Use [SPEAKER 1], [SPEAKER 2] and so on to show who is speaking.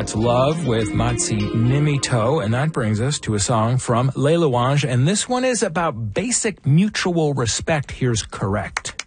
[SPEAKER 1] That's Love with Matsi Nimito. And that brings us to a song from Les Louanges. And this one is about basic mutual respect. Here's Correct.